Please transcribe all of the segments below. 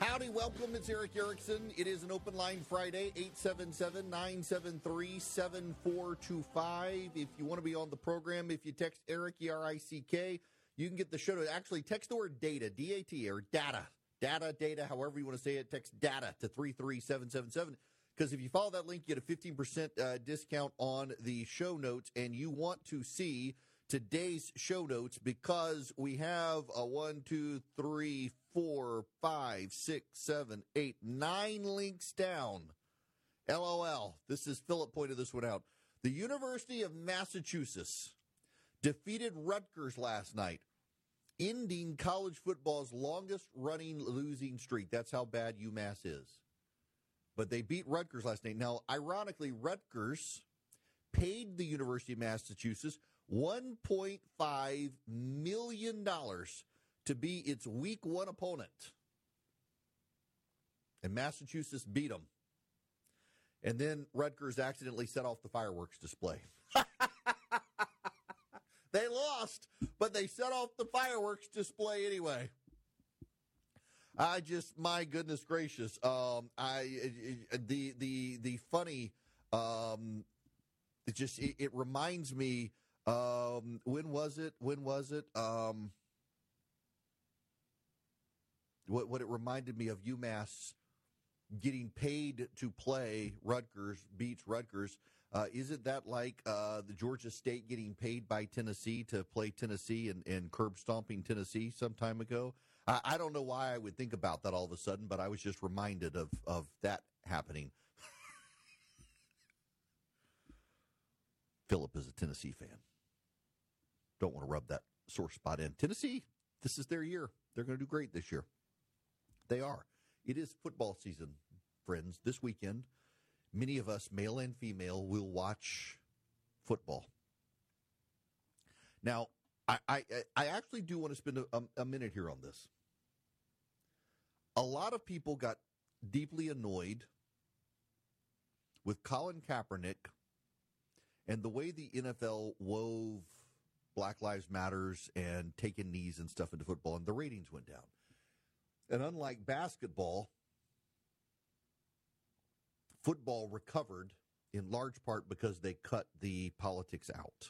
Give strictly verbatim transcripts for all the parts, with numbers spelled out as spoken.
Howdy, welcome. It's Eric Erickson. It is an open line Friday, eight seven seven, nine seven three, seven four two five. If you want to be on the program, if you text Eric, E R I C K, you can get the show to actually text the word data, D A T, or data, data, data, however you want to say it. Text data to three three seven seven seven. Because if you follow that link, you get a fifteen percent uh, discount on the show notes, and you want to see today's show notes because we have a one, two, three, four, five, six, seven, eight, nine links down. LOL. This is Philip pointed this one out. The University of Massachusetts defeated Rutgers last night, ending college football's longest-running losing streak. That's how bad UMass is. But they beat Rutgers last night. Now, ironically, Rutgers paid the University of Massachusetts one point five million dollars to be its week one opponent. And Massachusetts beat them. And then Rutgers accidentally set off the fireworks display. They lost, but they set off the fireworks display anyway. I just, my goodness gracious, um, I the the the funny, um, it just it, it reminds me. Um, when was it? When was it? Um, what what it reminded me of UMass getting paid to play Rutgers beats Rutgers. Uh, isn't that like uh, the Georgia State getting paid by Tennessee to play Tennessee and, and curb stomping Tennessee some time ago? I, I don't know why I would think about that all of a sudden, but I was just reminded of, of that happening. Philip is a Tennessee fan. Don't want to rub that sore spot in. Tennessee, this is their year. They're going to do great this year. They are. It is football season, friends. This weekend, many of us, male and female, will watch football. Now, I, I, I actually do want to spend a, a minute here on this. A lot of people got deeply annoyed with Colin Kaepernick and the way the N F L wove Black Lives Matters and taking knees and stuff into football, and the ratings went down. And unlike basketball, football recovered in large part because they cut the politics out.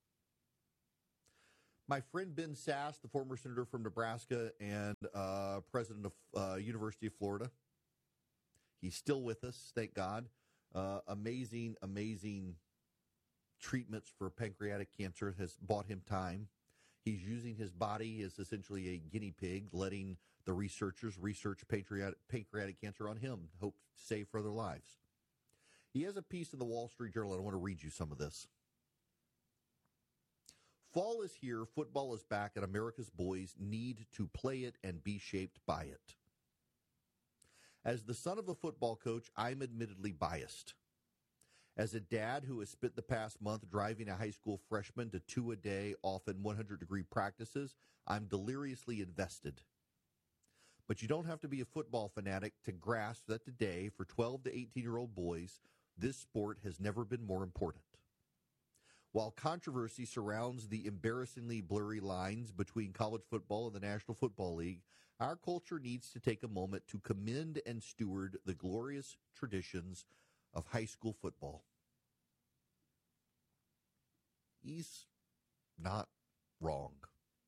My friend Ben Sasse, the former senator from Nebraska and uh, president of uh, University of Florida, he's still with us, thank God. Uh, amazing, amazing treatments for pancreatic cancer has bought him time. He's using his body as essentially a guinea pig, letting the researchers research pancreatic, pancreatic cancer on him, hope to save further lives. He has a piece in the Wall Street Journal, and I want to read you some of this. Fall is here, football is back, and America's boys need to play it and be shaped by it. As the son of a football coach, I'm admittedly biased. As a dad who has spent the past month driving a high school freshman to two-a-day, often one hundred degree practices, I'm deliriously invested. But you don't have to be a football fanatic to grasp that today, for twelve to eighteen-year-old boys, this sport has never been more important. While controversy surrounds the embarrassingly blurry lines between college football and the National Football League, our culture needs to take a moment to commend and steward the glorious traditions of high school football. He's not wrong.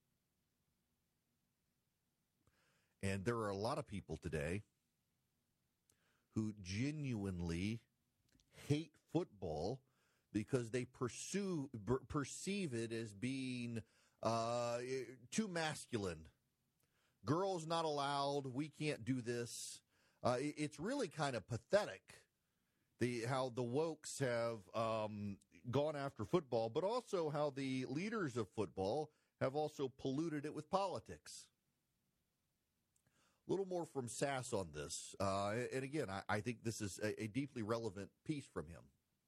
And there are a lot of people today who genuinely hate football because they pursue perceive it as being uh, too masculine. Girls not allowed. We can't do this. Uh, it's really kind of pathetic. The how the wokes have um, gone after football, but also how the leaders of football have also polluted it with politics. A little more from Sasse on this. Uh, and again, I, I think this is a, a deeply relevant piece from him.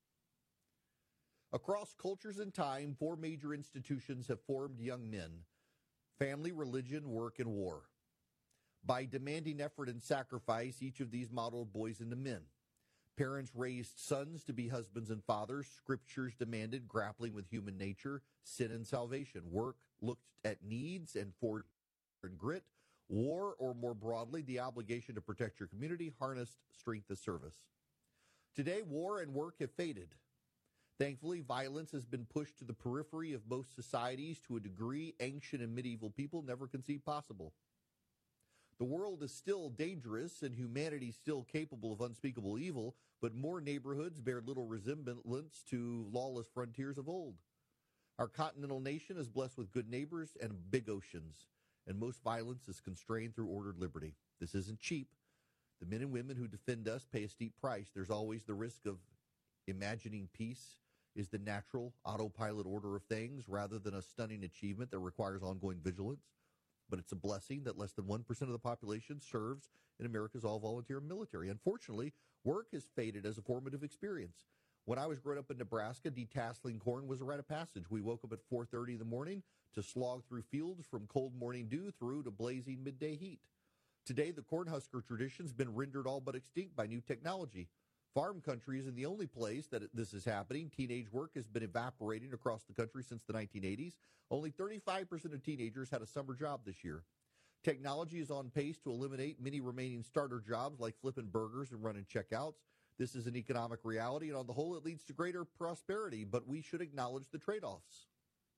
Across cultures and time, four major institutions have formed young men: family, religion, work, and war. By demanding effort and sacrifice, each of these modeled boys into men. Parents raised sons to be husbands and fathers. Scriptures demanded grappling with human nature, sin, and salvation. Work looked at needs and forged grit. War, or more broadly, the obligation to protect your community, harnessed strength as service. Today, war and work have faded. Thankfully, violence has been pushed to the periphery of most societies to a degree ancient and medieval people never conceived possible. The world is still dangerous and humanity still capable of unspeakable evil, but more neighborhoods bear little resemblance to lawless frontiers of old. Our continental nation is blessed with good neighbors and big oceans, and most violence is constrained through ordered liberty. This isn't cheap. The men and women who defend us pay a steep price. There's always the risk of imagining peace is the natural autopilot order of things rather than a stunning achievement that requires ongoing vigilance. But it's a blessing that less than one percent of the population serves in America's all-volunteer military. Unfortunately, work has faded as a formative experience. When I was growing up in Nebraska, detasseling corn was a rite of passage. We woke up at four thirty in the morning to slog through fields from cold morning dew through to blazing midday heat. Today, the Cornhusker tradition has been rendered all but extinct by new technology. Farm country isn't the only place that this is happening. Teenage work has been evaporating across the country since the nineteen eighties. Only thirty-five percent of teenagers had a summer job this year. Technology is on pace to eliminate many remaining starter jobs like flipping burgers and running checkouts. This is an economic reality, and on the whole, it leads to greater prosperity, but we should acknowledge the trade-offs.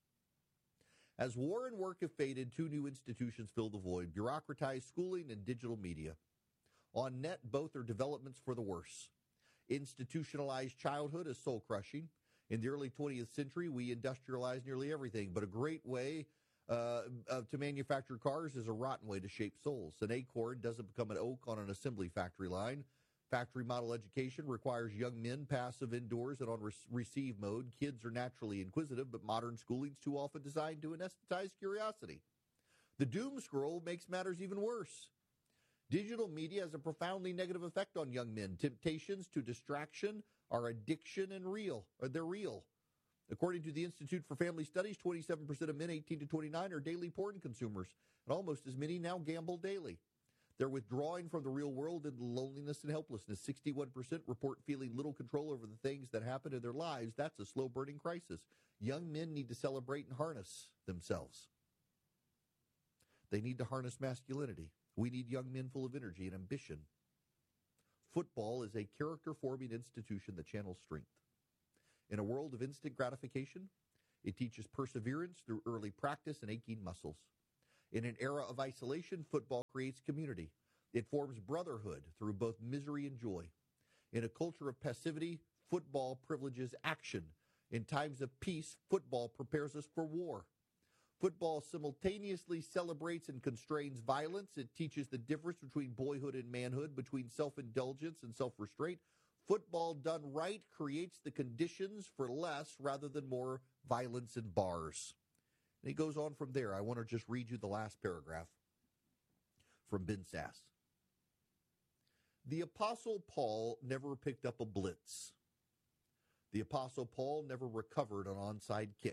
As war and work have faded, two new institutions fill the void: bureaucratized schooling and digital media. On net, both are developments for the worse. Institutionalized childhood is soul-crushing. In the early twentieth century, we industrialized nearly everything, but a great way uh, uh, to manufacture cars is a rotten way to shape souls. An acorn doesn't become an oak on an assembly factory line. Factory model education requires young men passive indoors and on re- receive mode. Kids are naturally inquisitive, but modern schooling's too often designed to anesthetize curiosity. The doom scroll makes matters even worse. Digital media has a profoundly negative effect on young men. Temptations to distraction are addiction and real, or they're real. According to the Institute for Family Studies, twenty-seven percent of men eighteen to twenty-nine are daily porn consumers, and almost as many now gamble daily. They're withdrawing from the real world into loneliness and helplessness. sixty-one percent report feeling little control over the things that happen in their lives. That's a slow-burning crisis. Young men need to celebrate and harness themselves. They need to harness masculinity. We need young men full of energy and ambition. Football is a character-forming institution that channels strength. In a world of instant gratification, it teaches perseverance through early practice and aching muscles. In an era of isolation, football creates community. It forms brotherhood through both misery and joy. In a culture of passivity, football privileges action. In times of peace, football prepares us for war. Football simultaneously celebrates and constrains violence. It teaches the difference between boyhood and manhood, between self-indulgence and self-restraint. Football done right creates the conditions for less rather than more violence and bars. And he goes on from there. I want to just read you the last paragraph from Ben Sass. The Apostle Paul never picked up a blitz. The Apostle Paul never recovered an onside kick.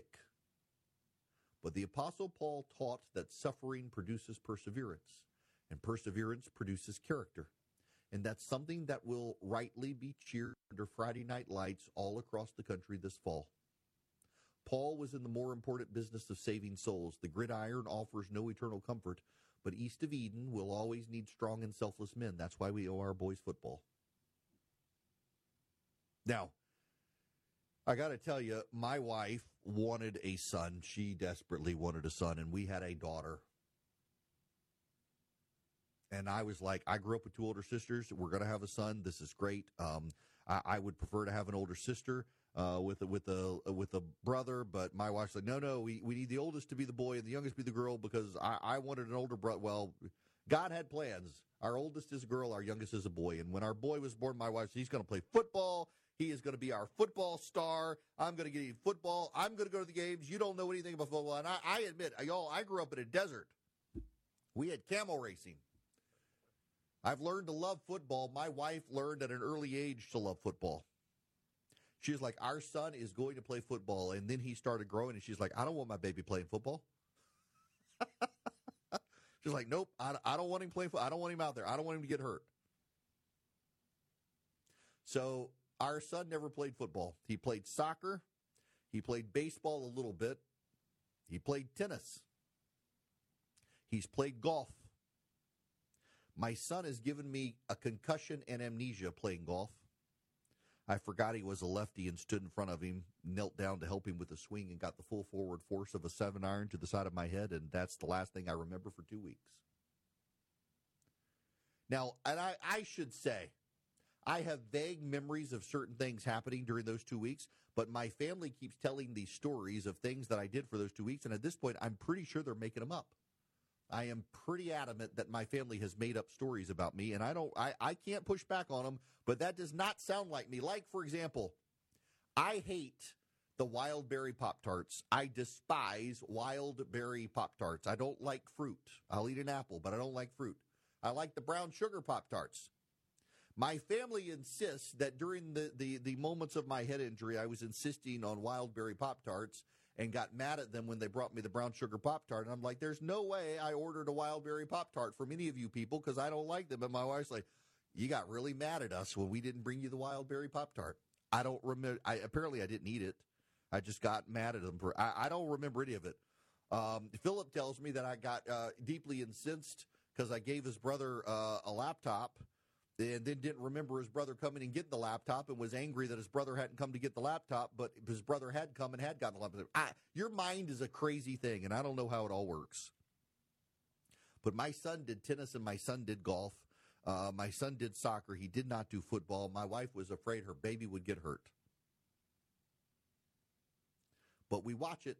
But the Apostle Paul taught that suffering produces perseverance, and perseverance produces character. And that's something that will rightly be cheered under Friday night lights all across the country this fall. Paul was in the more important business of saving souls. The gridiron offers no eternal comfort, but east of Eden will always need strong and selfless men. That's why we owe our boys football. Now, I got to tell you, my wife wanted a son. She desperately wanted a son, and we had a daughter. And I was like, I grew up with two older sisters. We're going to have a son. This is great. Um, I, I would prefer to have an older sister uh, with a, with a with a brother, but my wife's like, no, no, we, we need the oldest to be the boy and the youngest be the girl because I, I wanted an older brother. Well, God had plans. Our oldest is a girl. Our youngest is a boy. And when our boy was born, my wife said, he's going to play football. He is going to be our football star. I'm going to get him football. I'm going to go to the games. You don't know anything about football. And I, I admit, y'all, I grew up in a desert. We had camel racing. I've learned to love football. My wife learned at an early age to love football. She was like, our son is going to play football. And then he started growing, and she's like, I don't want my baby playing football. She's like, nope, I, I don't want him playing football. I don't want him out there. I don't want him to get hurt. So our son never played football. He played soccer. He played baseball a little bit. He played tennis. He's played golf. My son has given me a concussion and amnesia playing golf. I forgot he was a lefty and stood in front of him, knelt down to help him with the swing, and got the full forward force of a seven iron to the side of my head, and that's the last thing I remember for two weeks. Now, and I, I should say, I have vague memories of certain things happening during those two weeks, but my family keeps telling these stories of things that I did for those two weeks, and at this point, I'm pretty sure they're making them up. I am pretty adamant that my family has made up stories about me, and I don't, I, I can't push back on them, but that does not sound like me. Like, for example, I hate the wild berry Pop-Tarts. I despise wild berry Pop-Tarts. I don't like fruit. I'll eat an apple, but I don't like fruit. I like the brown sugar Pop-Tarts. My family insists that during the, the, the moments of my head injury, I was insisting on wild berry Pop-Tarts and got mad at them when they brought me the brown sugar Pop-Tart. And I'm like, there's no way I ordered a wild berry Pop-Tart from any of you people because I don't like them. And my wife's like, you got really mad at us when we didn't bring you the wild berry Pop-Tart. I don't remember. I, apparently, I didn't eat it. I just got mad at them. For I, I don't remember any of it. Um, Philip tells me that I got uh, deeply incensed because I gave his brother uh, a laptop and then didn't remember his brother coming and getting the laptop and was angry that his brother hadn't come to get the laptop, but his brother had come and had gotten the laptop. I, your mind is a crazy thing, and I don't know how it all works. But my son did tennis and my son did golf. Uh, my son did soccer. He did not do football. My wife was afraid her baby would get hurt. But we watch it.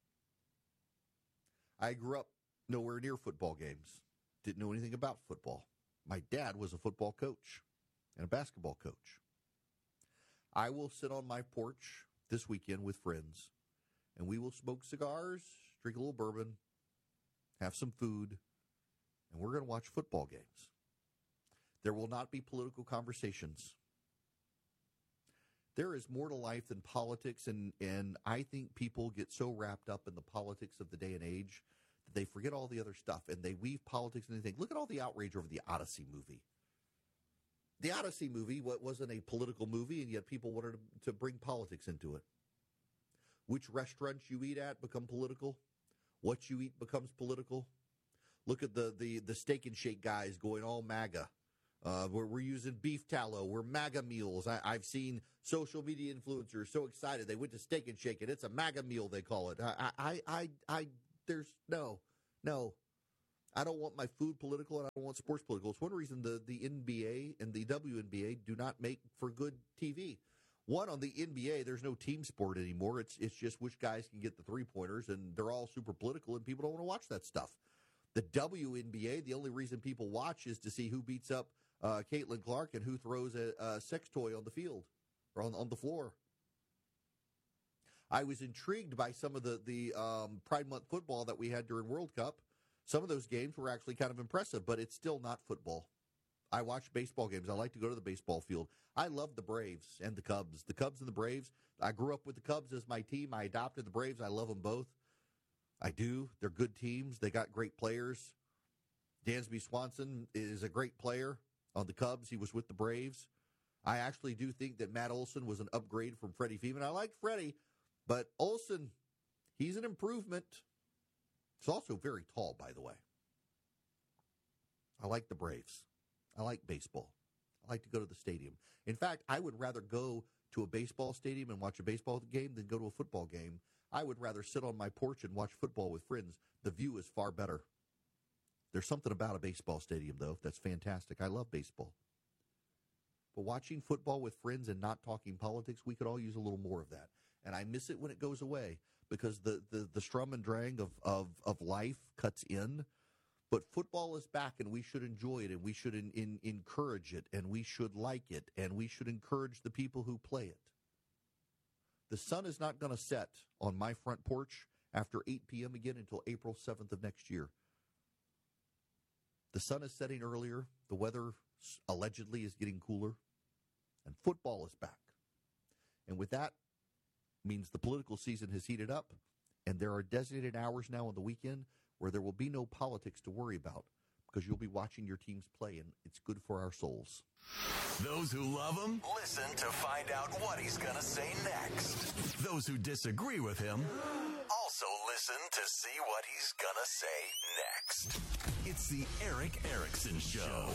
I grew up nowhere near football games. Didn't know anything about football. My dad was a football coach and a basketball coach. I will sit on my porch this weekend with friends, and we will smoke cigars, drink a little bourbon, have some food, and we're going to watch football games. There will not be political conversations. There is more to life than politics, and, and I think people get so wrapped up in the politics of the day and age that they forget all the other stuff, and they weave politics and anything. Look at all the outrage over the Odyssey movie. The Odyssey movie wasn't a political movie, and yet people wanted to, to bring politics into it. Which restaurants you eat at become political. What you eat becomes political. Look at the the, the Steak and Shake guys going all MAGA. Uh, we're, we're using beef tallow. We're MAGA meals. I, I've seen social media influencers so excited. They went to Steak and Shake, and it's a MAGA meal, they call it. I, I, I, I there's no, no. I don't want my food political, and I don't want sports political. It's one reason the, the N B A and the W N B A do not make for good T V. One, on the N B A, there's no team sport anymore. It's it's just which guys can get the three-pointers, and they're all super political, and people don't want to watch that stuff. The W N B A, the only reason people watch is to see who beats up uh, Caitlin Clark and who throws a, a sex toy on the field or on, on the floor. I was intrigued by some of the, the um, Pride Month football that we had during World Cup. Some of those games were actually kind of impressive, but it's still not football. I watch baseball games. I like to go to the baseball field. I love the Braves and the Cubs. The Cubs and the Braves. I grew up with the Cubs as my team. I adopted the Braves. I love them both. I do. They're good teams. They got great players. Dansby Swanson is a great player on the Cubs. He was with the Braves. I actually do think that Matt Olson was an upgrade from Freddie Freeman. I like Freddie, but Olson, he's an improvement. He's also very tall, by the way. I like the Braves. I like baseball. I like to go to the stadium. In fact, I would rather go to a baseball stadium and watch a baseball game than go to a football game. I would rather sit on my porch and watch football with friends. The view is far better. There's something about a baseball stadium, though, that's fantastic. I love baseball. But watching football with friends and not talking politics, we could all use a little more of that. And I miss it when it goes away because the, the, the strum and drang of, of, of life cuts in. But football is back, and we should enjoy it, and we should in, in, encourage it, and we should like it, and we should encourage the people who play it. The sun is not going to set on my front porch after eight p.m. again until April seventh of next year. The sun is setting earlier. The weather allegedly is getting cooler, and football is back. And with that means the political season has heated up, and there are designated hours now on the weekend where there will be no politics to worry about because you'll be watching your teams play, and it's good for our souls. Those who love him, listen to find out what he's going to say next. Those who disagree with him, also listen to see what he's going to say next. It's the Erick Erickson Show.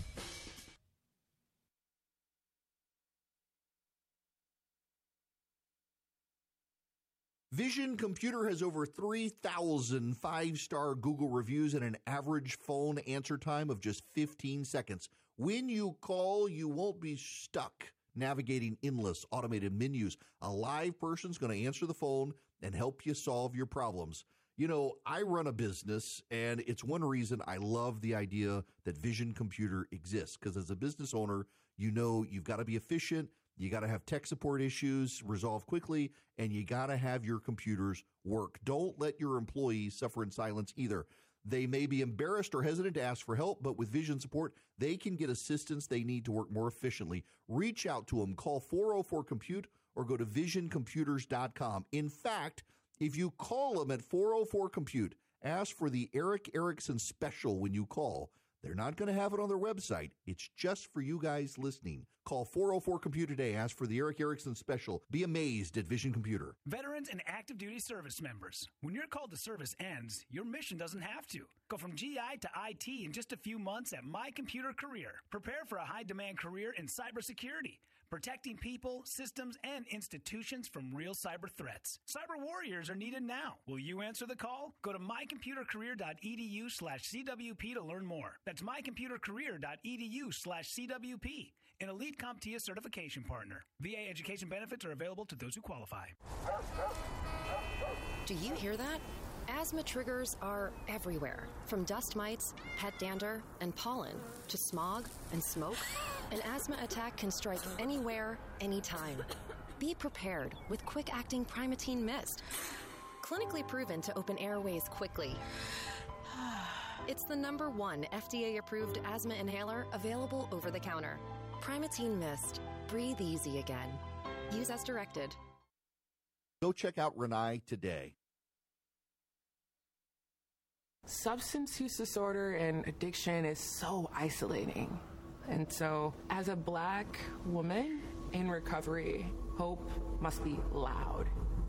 Vision Computer has over three thousand five-star Google reviews and an average phone answer time of just fifteen seconds. When you call, you won't be stuck navigating endless automated menus. A live person's going to answer the phone and help you solve your problems. You know, I run a business, and it's one reason I love the idea that Vision Computer exists, because as a business owner, you know you've got to be efficient, you got to have tech support issues resolved quickly, and you got to have your computers work. Don't let your employees suffer in silence either. They may be embarrassed or hesitant to ask for help, but with Vision support, they can get assistance they need to work more efficiently. Reach out to them. Call four oh four compute or go to vision computers dot com. In fact, if you call them at four oh four compute, ask for the Erick Erickson special when you call. They're not going to have it on their website. It's just for you guys listening. Call four oh four compute today. Ask for the Erick Erickson special. Be amazed at Vision Computer. Veterans and active duty service members. When your call to service ends, your mission doesn't have to. Go from G I to I T in just a few months at My Computer Career. Prepare for a high-demand career in cybersecurity, protecting people, systems, and institutions from real cyber threats. Cyber warriors are needed now. Will you answer the call? Go to my computer career dot e d u slash c w p to learn more. That's my computer career dot e d u slash c w p. An elite CompTIA certification partner. V A education benefits are available to those who qualify. Do you hear that? Asthma triggers are everywhere, from dust mites, pet dander, and pollen, to smog and smoke. An asthma attack can strike anywhere, anytime. Be prepared with quick-acting Primatene Mist. Clinically proven to open airways quickly. It's the number one F D A-approved asthma inhaler available over the counter. Primatene Mist. Breathe easy again. Use as directed. Go check out Renai today. Substance use disorder and addiction is so isolating. And so, as a Black woman in recovery, hope must be loud.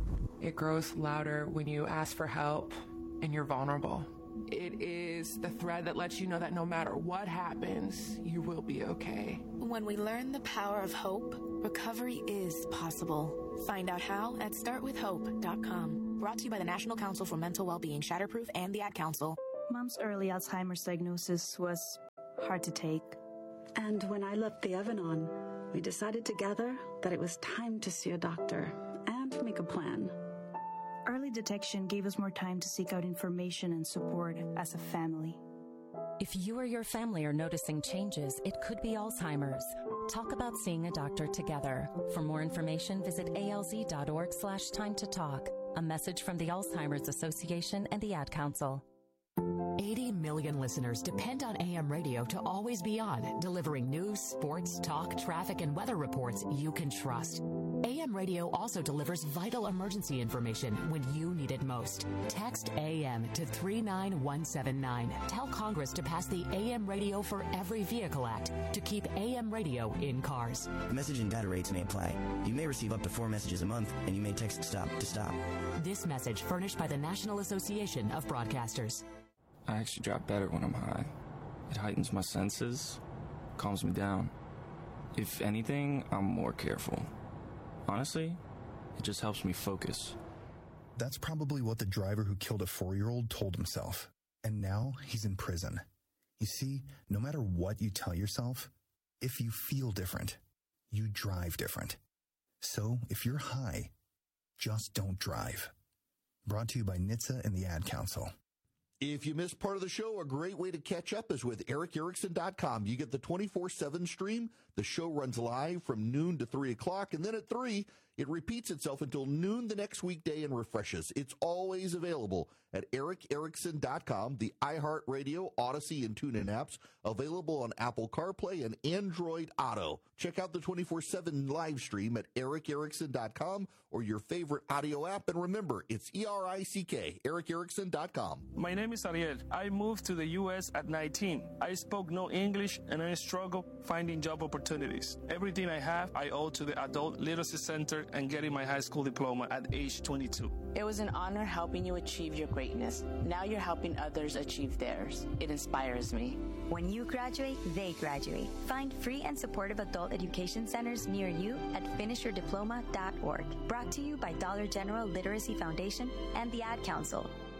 It grows louder when you ask for help and you're vulnerable. It is the thread that lets you know that no matter what happens, you will be okay. When we learn the power of hope, recovery is possible. Find out how at start with hope dot com. Brought to you by the National Council for Mental Wellbeing, Shatterproof, and the Ad Council. Mom's early Alzheimer's diagnosis was hard to take. And when I left the oven on, we decided together that it was time to see a doctor and make a plan. Early detection gave us more time to seek out information and support as a family. If you or your family are noticing changes, it could be Alzheimer's. Talk about seeing a doctor together. For more information, visit a l z dot org slash time to talk. A message from the Alzheimer's Association and the Ad Council. eighty million listeners depend on A M radio to always be on, delivering news, sports, talk, traffic, and weather reports you can trust. A M radio also delivers vital emergency information when you need it most. Text A M to three nine one seven nine. Tell Congress to pass the A M Radio for Every Vehicle Act to keep A M radio in cars. Message and data rates may apply. You may receive up to four messages a month, and you may text STOP to stop. This message furnished by the National Association of Broadcasters. I actually drop better when I'm high. It heightens my senses, calms me down. If anything, I'm more careful. Honestly, it just helps me focus. That's probably what the driver who killed a four-year-old told himself. And now he's in prison. You see, no matter what you tell yourself, if you feel different, you drive different. So if you're high, just don't drive. Brought to you by N H T S A and the Ad Council. If you missed part of the show, a great way to catch up is with Erick Erickson dot com. You get the twenty-four seven stream. The show runs live from noon to three o'clock, and then at three, it repeats itself until noon the next weekday and refreshes. It's always available at Erick Erickson dot com, the iHeartRadio, Odyssey, and TuneIn apps, available on Apple CarPlay and Android Auto. Check out the twenty-four seven live stream at Erick Erickson dot com or your favorite audio app. And remember, it's E R I C K, Erick Erickson dot com. My name is Ariel. I moved to the U S at nineteen. I spoke no English, and I struggled finding job opportunities. Everything I have, I owe to the Adult Literacy Center career and getting my high school diploma at age twenty-two. It was an honor helping you achieve your greatness. Now you're helping others achieve theirs. It inspires me. When you graduate, they graduate. Find free and supportive adult education centers near you at finish your diploma dot org. Brought to you by Dollar General Literacy Foundation and the Ad Council.